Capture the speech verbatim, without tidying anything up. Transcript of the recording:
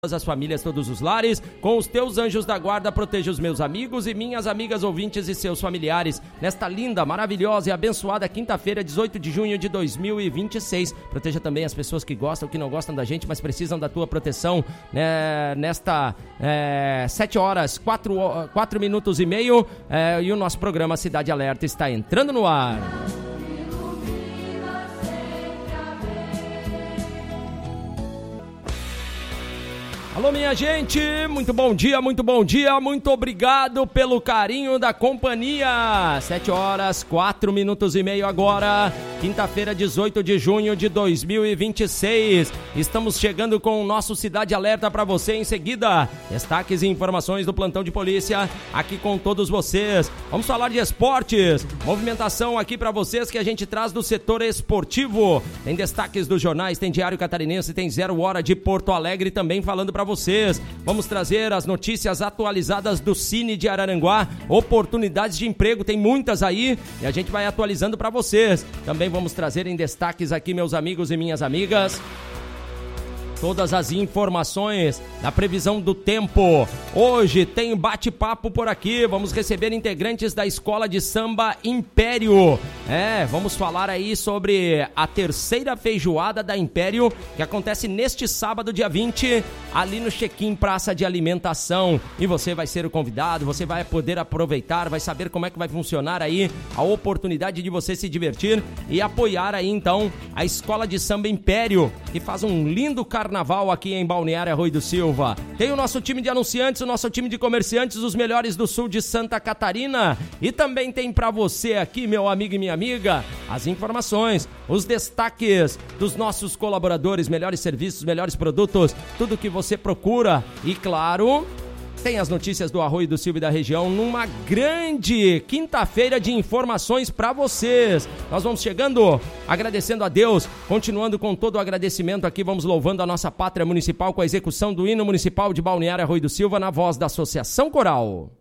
as famílias, todos os lares, com os teus anjos da guarda, proteja os meus amigos e minhas amigas ouvintes e seus familiares, nesta linda, maravilhosa e abençoada quinta-feira, dezoito de junho de dois mil e vinte e seis, proteja também as pessoas que gostam, que não gostam da gente, mas precisam da tua proteção, né, nesta é, sete horas, quatro minutos e meio, é, e o nosso programa Cidade Alerta está entrando no ar. Alô, minha gente, muito bom dia, muito bom dia, muito obrigado pelo carinho da companhia. sete horas, quatro minutos e meio agora, quinta-feira, dezoito de junho de dois mil e vinte e seis. Estamos chegando com o nosso Cidade Alerta para você em seguida. Destaques e informações do plantão de polícia aqui com todos vocês. Vamos falar de esportes, movimentação aqui para vocês que a gente traz do setor esportivo. Tem destaques dos jornais, tem Diário Catarinense, tem Zero Hora de Porto Alegre também falando para vocês. Vamos trazer as notícias atualizadas do Cine de Araranguá, oportunidades de emprego, tem muitas aí e a gente vai atualizando para vocês. Também vamos trazer em destaques aqui, meus amigos e minhas amigas, todas as informações da previsão do tempo. Hoje tem bate-papo por aqui, vamos receber integrantes da Escola de Samba Império. É, vamos falar aí sobre a terceira feijoada da Império, que acontece neste sábado, dia vinte, ali no Check-in Praça de Alimentação. E você vai ser o convidado, você vai poder aproveitar, vai saber como é que vai funcionar aí a oportunidade de você se divertir e apoiar aí então a Escola de Samba Império, que faz um lindo carnaval Carnaval aqui em Balneário Arroio do Silva. Tem o nosso time de anunciantes, o nosso time de comerciantes, os melhores do sul de Santa Catarina. E também tem pra você aqui, meu amigo e minha amiga, as informações, os destaques dos nossos colaboradores, melhores serviços, melhores produtos, tudo que você procura. E claro, tem as notícias do Arroio do Silva e da região numa grande quinta-feira de informações para vocês. Nós vamos chegando, agradecendo a Deus, continuando com todo o agradecimento aqui, vamos louvando a nossa pátria municipal com a execução do hino municipal de Balneário Arroio do Silva na voz da Associação Coral.